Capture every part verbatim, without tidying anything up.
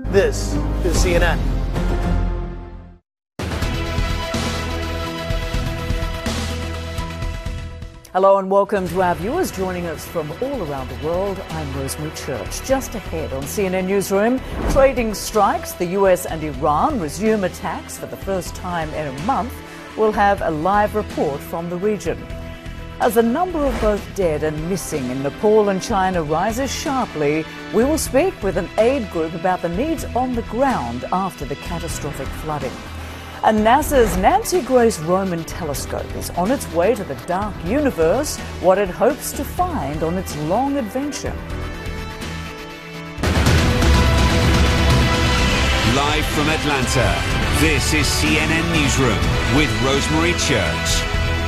This is C N N. Hello and welcome to our viewers joining us from all around the world. I'm Rosemary Church. Just ahead on C N N Newsroom, trading strikes. The U S and Iran resume attacks for the first time in a month. We'll have a live report from the region. As the number of both dead and missing in Nepal and China rises sharply, we will speak with an aid group about the needs on the ground after the catastrophic flooding. And NASA's Nancy Grace Roman telescope is on its way to the dark universe, what it hopes to find on its long adventure. Live from Atlanta, this is C N N Newsroom with Rosemary Church.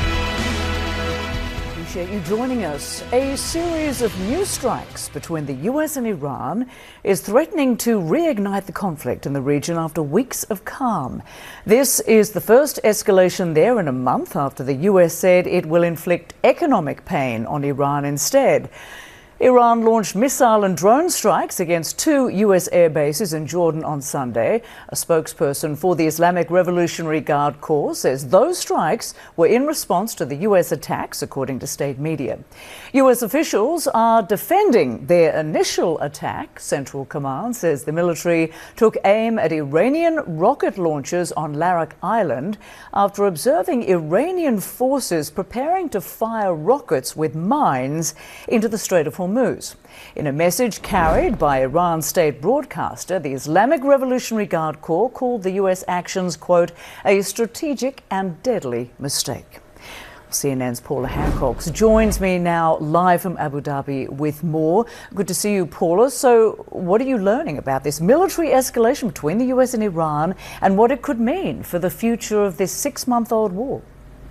Appreciate you joining us. A series of new strikes between the U S and Iran is threatening to reignite the conflict in the region after weeks of calm. This is the first escalation there in a month after the U S said it will inflict economic pain on Iran instead. Iran launched missile and drone strikes against two U S air bases in Jordan on Sunday. A spokesperson for the Islamic Revolutionary Guard Corps says those strikes were in response to the U S attacks, according to state media. U S officials are defending their initial attack. Central Command says the military took aim at Iranian rocket launchers on Larak Island after observing Iranian forces preparing to fire rockets with mines into the Strait of Hormuz. In a message carried by Iran's state broadcaster, the Islamic Revolutionary Guard Corps called the U S actions, quote, a strategic and deadly mistake. C N N's Paula Hancock joins me now live from Abu Dhabi with more. Good to see you, Paula. So what are you learning about this military escalation between the U S and Iran and what it could mean for the future of this six-month-old war?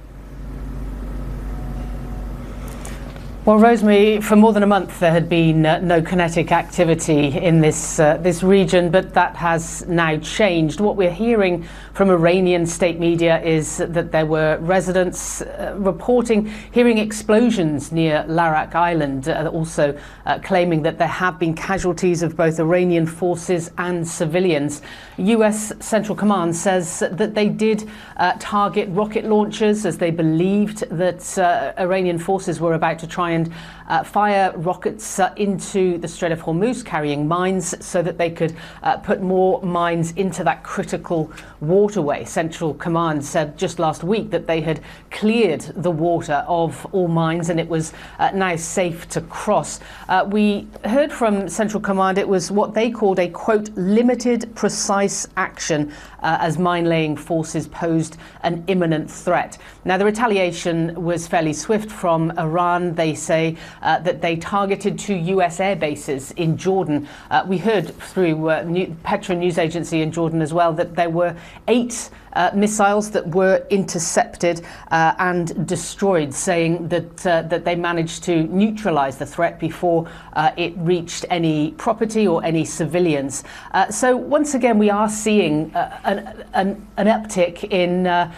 Well, Rosemary, for more than a month there had been uh, no kinetic activity in this uh, this region, but that has now changed. What we're hearing from Iranian state media is that there were residents uh, reporting hearing explosions near Larak Island, uh, also uh, claiming that there have been casualties of both Iranian forces and civilians. U S Central Command says that they did uh, target rocket launchers as they believed that uh, Iranian forces were about to try and Uh, fire rockets uh, into the Strait of Hormuz carrying mines so that they could uh, put more mines into that critical waterway. Central Command said just last week that they had cleared the water of all mines and it was uh, now safe to cross. Uh, we heard from Central Command it was what they called a, quote, limited precise action uh, as mine-laying forces posed an imminent threat. Now, the retaliation was fairly swift from Iran. They say Uh, that they targeted two U S air bases in Jordan. Uh, we heard through uh, New, Petra News Agency in Jordan as well that there were eight uh, missiles that were intercepted uh, and destroyed, saying that uh, that they managed to neutralize the threat before uh, it reached any property or any civilians. Uh, so once again, we are seeing uh, an, an, an uptick in uh,